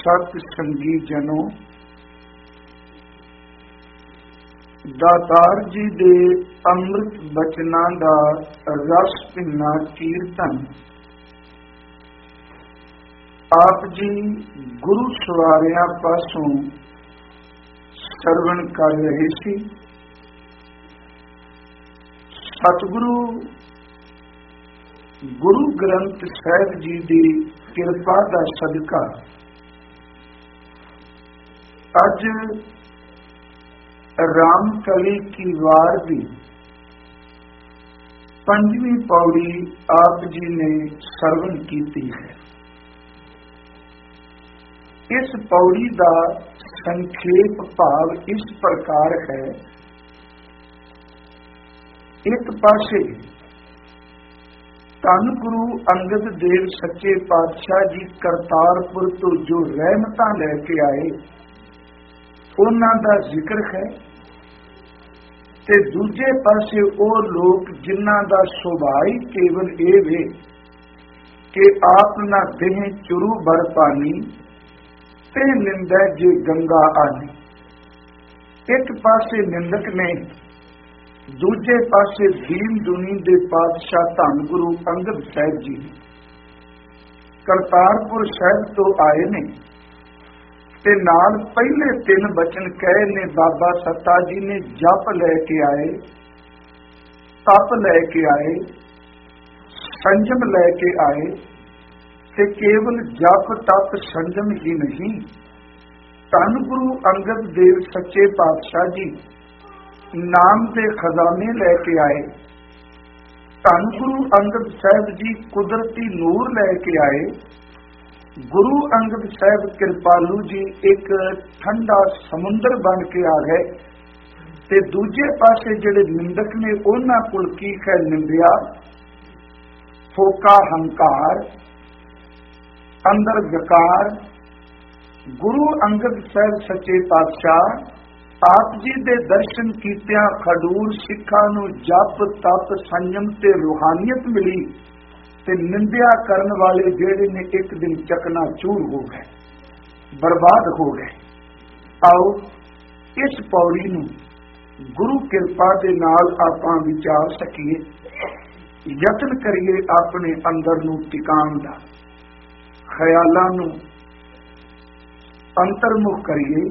सत संगी जनों, दातार जी दे अमृत बचना दा रस पिना कीर्तन। आप जी गुरु सवारियां पासों सरवण कर रहे सी। सतगुरु गुरु ग्रंथ साहिब जी दी किरपा दा सदका अज राम कली की वार दी 5वीं पौड़ी आप जी ने सरवण कीती है। इस पौड़ी का संक्षेप भाव इस प्रकार है। एक पासे धन गुरु अंगद देव सच्चे पातशाह जी करतारपुर तो जो रहमतां लैके आए उन्हां दा जिक्र है, ते दूजे पासे वो लोग जिन्हां दा सुभाव ही केवल ये वे कि आप ना देह चुरू बर पानी ते निंदा जे गंगा आनी। एक पासे निंदक ने, दूजे पासे दीन दुनी दे पातशाह धन गुरु अंगद साहिब जी करतारपुर साहिब तो आए ने ते नाल पहले 3 बचन कहे ने बाबा सत्ता जी ने जप लैके आए, तप लैके आए, संजम लैके आए। ते केवल जप तप संजम ही नहीं, धन गुरु अंगद देव सच्चे पातशाह जी नाम के खजाने लैके आए। धन गुरु अंगद साहिब जी कुदरती नूर लैके आए। गुरु अंगद साहिब कृपालू जी एक ठंडा समुंदर बन के आ गए। ते दूजे पासे जिहड़े निंदक ने उन्हां कोल की है निंदिया, फोका हंकार, अंदर विकार। गुरु अंगद साहिब सच्चे पातशाह आप जी दे दर्शन कीतियां खडूर सिखां नूं जप तप संयम ते रूहानियत मिली ते निंदिया करन वाले जेड़े ने एक दिन चकना चूर हो गए, बर्बाद हो गए। आओ इस पौड़ी नूं गुरु कृपा दे नाल आपां विचार सकीए, यतन करिए अपने अंदर नूं टिकाण दा, ख्यालां नूं अंतर्मुख करिए।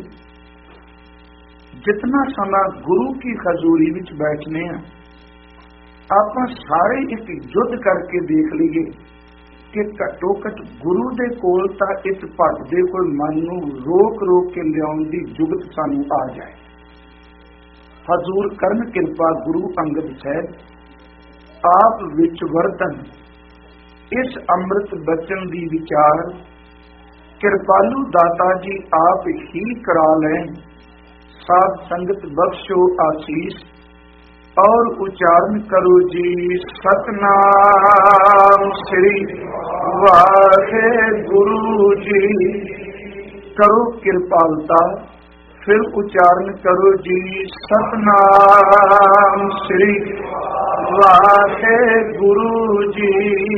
जितना समा गुरु की हजूरी विच बैठने हैं, आप सारे एक युद्ध करके देख लीए कि घट्टो घट गुरु दे कोल तां इस भट दे कोई मन नूं रोक रोक के लियाउण दी जुगत सानू आ जाए। हजूर करन किरपा गुरु अंगद साहिब आप विच वरतन इस अमृत बचन दी विचार कृपालू दाता जी आप ही करा लें। साध संगत बख्शो आशीष और उच्चारण करो जी सतनाम श्री वाहे गुरु जी। करो कृपालता, फिर उच्चारण करो जी सतनाम श्री वाहे गुरु जी।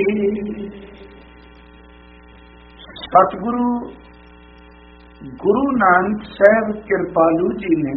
सतगुरु गुरु नानक साहिब कृपालू जी ने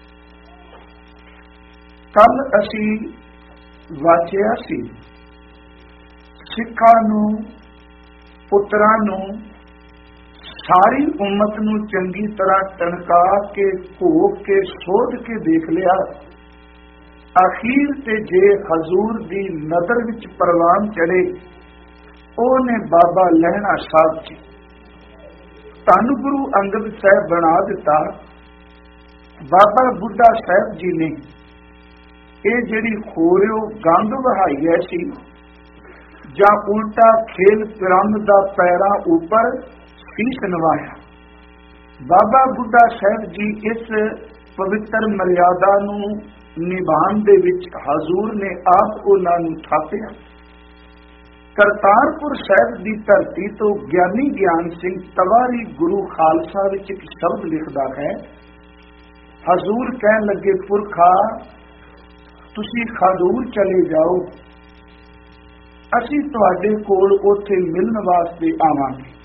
कल असी वाचिया सी, सिखां नूं पुत्रां नूं सारी उम्मत नूं चंगी तरह टणका के घोक के सोध के देख लिया। आखिर ते जे हजूर दी नजर विच परवान चढ़े ओने बाबा लहणा साहब जी धन गुरु अंगद साहिब बना दिता। बाबा बुढ़ा साहब जी ने ये जिहड़ी खोरियो गंद वहाई है सी जां उल्टा खेल पिरम दा पैरां उपर शीश नवाया। बाबा बुढ़ा साहब जी इस पवित्र मर्यादा नूं निभाण दे विच हजूर ने आप उन्हां नूं थापिया। करतारपुर साहिब की धरती तो ज्ञानी ज्ञान सिंह तवारी गुरु खालसा विच एक शब्द लिखदा है। हजूर कहन लगे पुरखा तुसी खडूर चले जाओ, असी तुहाडे कोल उत्थे मिलण वास्ते आवांगे।